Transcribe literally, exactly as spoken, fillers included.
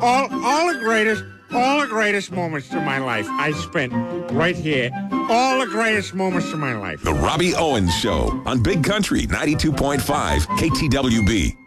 all, all the greatest, all the greatest moments of my life I spent right here. All the greatest moments of my life. The Robbie Owens Show on Big Country ninety-two point five K T W B.